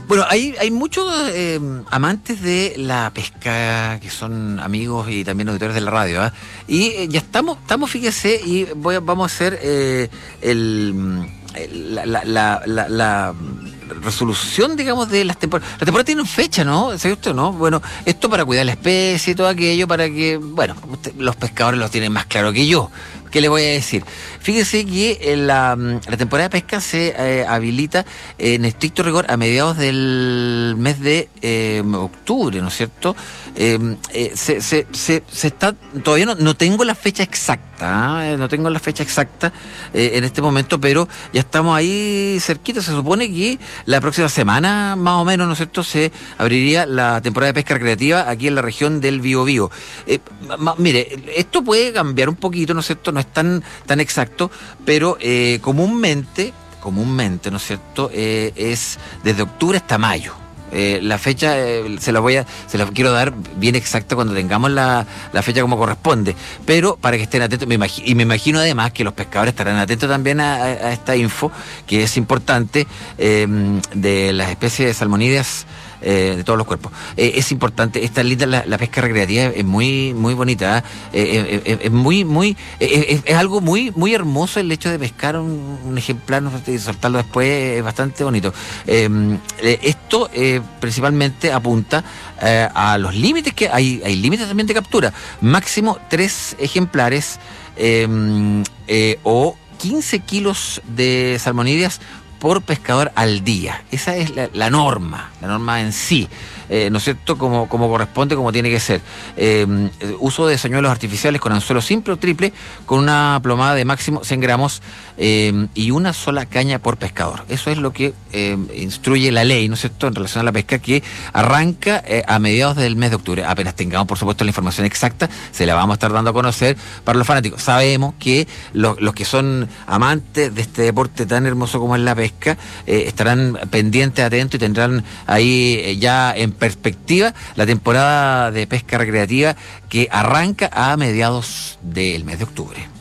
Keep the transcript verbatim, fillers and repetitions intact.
Bueno, hay, hay muchos eh, amantes de la pesca que son amigos y también auditores de la radio, ¿eh? Y eh, ya estamos, estamos, fíjese, y voy a, vamos a hacer eh, el, el, la, la, la, la, la resolución, digamos, de las temporadas. Las temporadas tienen fecha, ¿no? ¿Sabe usted, no? Bueno, esto para cuidar la especie y todo aquello, para que, bueno, usted, los pescadores lo tienen más claro que yo. ¿Qué le voy a decir? Fíjese que la, la temporada de pesca se eh, habilita en estricto rigor a mediados del mes de eh, octubre, ¿no es cierto? Eh, eh, se, se, se, se está, todavía no, no tengo la fecha exacta, ¿eh? no tengo la fecha exacta eh, en este momento, pero ya estamos ahí cerquita. Se supone que la próxima semana, más o menos, ¿no es cierto?, se abriría la temporada de pesca recreativa aquí en la región del Biobío. Eh, ma, mire, esto puede cambiar un poquito, ¿no es cierto?, no es tan, tan exacto, pero eh, comúnmente, comúnmente, ¿no es cierto?, eh, es desde octubre hasta mayo. Eh, la fecha eh, se la voy a, se la quiero dar bien exacta cuando tengamos la, la fecha como corresponde, pero para que estén atentos, me imagino, y me imagino además que los pescadores estarán atentos también a, a, a esta info, que es importante, eh, de las especies de salmonídeas. Eh, de todos los cuerpos. Eh, es importante, esta linda, la, la pesca recreativa es muy muy bonita, ¿eh? Eh, eh, es muy, muy, eh, es, es algo muy muy hermoso el hecho de pescar un, un ejemplar, ¿no? Y soltarlo después es bastante bonito. Eh, eh, esto eh, principalmente apunta eh, a los límites, que hay, hay límites también de captura, máximo tres ejemplares eh, eh, o quince kilos de salmonídeas por pescador al día. Esa es la, la norma, la norma en sí, eh, ¿no es cierto?, como, como corresponde, como tiene que ser. Eh, uso de señuelos artificiales con anzuelo simple o triple, con una plomada de máximo cien gramos eh, y una sola caña por pescador. Eso es lo que eh, instruye la ley, ¿no es cierto?, en relación a la pesca, que arranca eh, a mediados del mes de octubre. Apenas tengamos, por supuesto, la información exacta, se la vamos a estar dando a conocer para los fanáticos. Sabemos que los, los que son amantes de este deporte tan hermoso como es la pesca, Eh, estarán pendientes, atentos, y tendrán ahí eh, ya en perspectiva la temporada de pesca recreativa que arranca a mediados del mes de octubre.